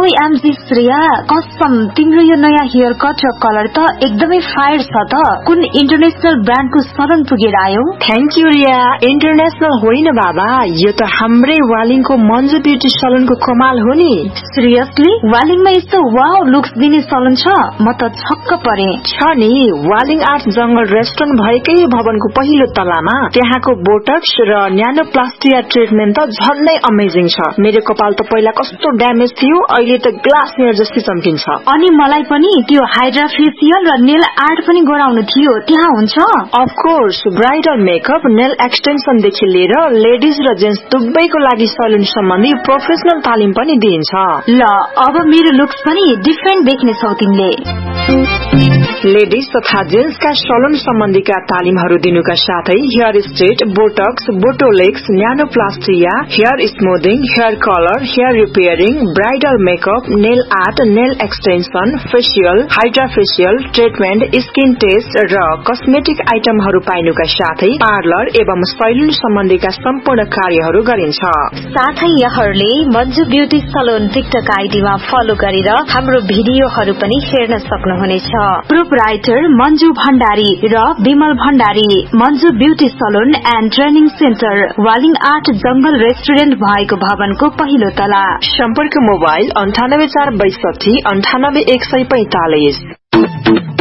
OMG Shreya, कसम तिम्रो यो नयाँ हेयर कट र कलर त एकदमै फायर छ त। कुन इन्टरनेशनल ब्रान्डको सलन पुगेर आयो? Thank you Riya. इन्टरनेशनल होइन बाबा, यो त हाम्रै वालिङको मन्जु ब्युटी सलूनको कमाल हो नि। सिरियसली? वालिङमा यस्तो वाउ लुक्स दिने सलन छ? म त छक्क परे। छ नि, वालिङ आर्ट जंगल रेस्टुरेन्ट भएकै भवनको पहिलो तलामा त्यहाँको बोटक्स र न्यानोप्लास्टिया ट्रिटमेन्ट त झन्नै अमेजिङ छ। मेरो कपाल त पहिला कस्तो ड्यामेज थियो, अहिले त ग्लास हेयर जस्तै चम्किन्छ। अनि मलाई पनि त्यो हाइड्रा फेसियल र नेल आर्ट पनि गराउनु थियो, त्यहाँ हुन्छ? Of course, bridal makeup, nail extension देखि लिएर लेडिज र जेन्ट्स दुवैको लागि सलून सम्बन्धी प्रोफेसनल तालिम पनि दिइन्छ। ल, अब मेरो लुक्स पनि डिफरेन्ट देख्ने छौ तिमीले। लेडिज तथा जेन्ट्सका सलून सम्बन्धीका तालिमहरू दिनुका साथै hair straight, Botox, बोटोलेक्स, न्यानोप्लास्टिया, hair स्मुथिङ, hair colour, hair repairing, bridal makeup, nail art, nail extension, facial, hydra facial treatment, skin test र कस्मेटिक आइटमहरू पाइनुका साथै पार्लर एवं सैलून सम्बन्धीका सम्पूर्ण कार्यहरू गरिन्छ। साथै यहाँहरूले Manju beauty salon TikTok आइडीमा follow गरेर हाम्रो भिडियोहरू पनि हेर्न सक्नुहुनेछ। प्रोपराइटर मन्जु भण्डारी र Bimal Bhandari, Manju beauty salon and training centre, Waling art जंगल रेस्टुरेन्ट भएको भवनको पहिलो तला। सम्पर्क मोबाइल 98 462 98 145।